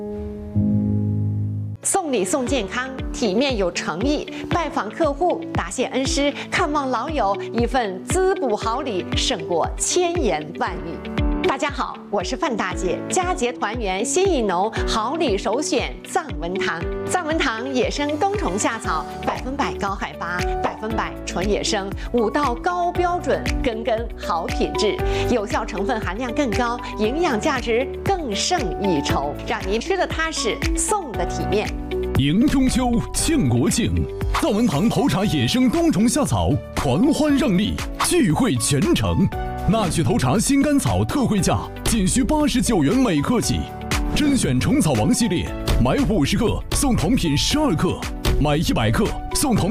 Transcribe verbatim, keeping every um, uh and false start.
送礼送健康，体面有诚意，拜访客户，答谢恩师，看望老友，一份滋补好礼胜过千言万语。大家好，我是范大姐，佳节团圆心意浓，好礼首选藏文堂。藏文堂野生冬虫夏草，百分百高海拔，百分百纯野生，五道高标准，根根好品质，有效成分含量更高，营养价值更胜一筹，让您吃得踏实，送得体面。 迎中秋，庆国庆，藏文堂头茶野生冬虫夏草团欢让利，聚会全城。纳曲头茶新甘草特惠价仅需八十九元每克起，甄选虫草王系列，买五十克送同品十二克，买一百克送同。